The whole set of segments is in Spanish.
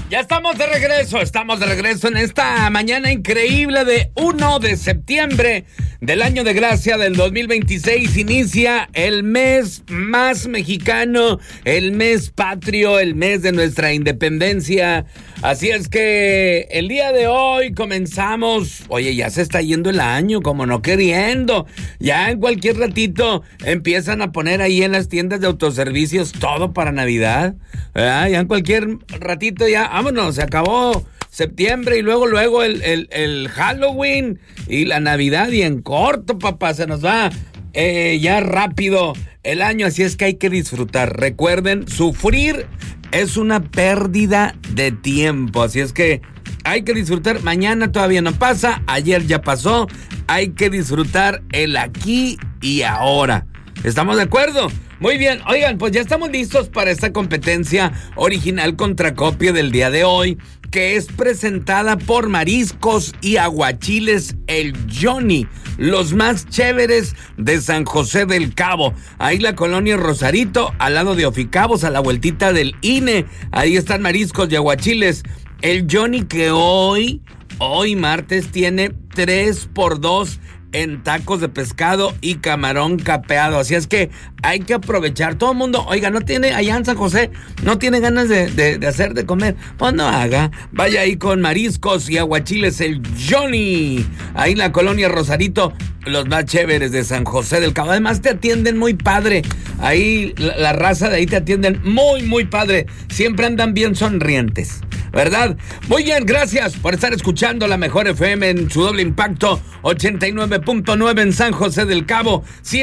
Ya estamos de regreso en esta mañana increíble de 1 de septiembre del año de gracia del 2026. Inicia el mes más mexicano, el mes patrio, el mes de nuestra independencia. Así es que el día de hoy comenzamos. Oye, ya se está yendo el año, como no queriendo. Ya en cualquier ratito empiezan a poner ahí en las tiendas de autoservicios todo para Navidad. Ya en cualquier ratito ya, vámonos, se acabó septiembre y luego el Halloween y la Navidad y en corto, papá, se nos va ya rápido el año, así es que hay que disfrutar. Recuerden, sufrir es una pérdida de tiempo, así es que hay que disfrutar. Mañana todavía no pasa, ayer ya pasó, hay que disfrutar el aquí y ahora. ¿Estamos de acuerdo? Muy bien, oigan, pues ya estamos listos para esta competencia original contracopia del día de hoy, que es presentada por Mariscos y Aguachiles El Johnny, los más chéveres de San José del Cabo. Ahí la colonia Rosarito, al lado de Oficabos, a la vueltita del INE. Ahí están Mariscos y Aguachiles El Johnny, que hoy martes tiene 3x2 en tacos de pescado y camarón capeado. Así es que hay que aprovechar. Todo el mundo, oiga, no tiene, allá en San José, no tiene ganas de hacer de comer. Pues no haga. Vaya ahí con Mariscos y Aguachiles El Johnny. Ahí en la colonia Rosarito, los más chéveres de San José del Cabo. Además te atienden muy padre. Ahí la raza de ahí te atienden muy padre. Siempre andan bien sonrientes, ¿verdad? Muy bien, gracias por estar escuchando la mejor FM en su doble impacto, 89.9 en San José del Cabo,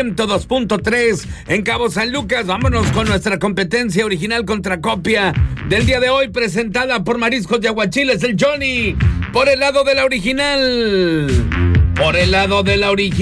102.3 en Cabo San Lucas. Vámonos con nuestra competencia original contracopia del día de hoy, presentada por Mariscos y Aguachiles El Johnny. Por el lado de la original.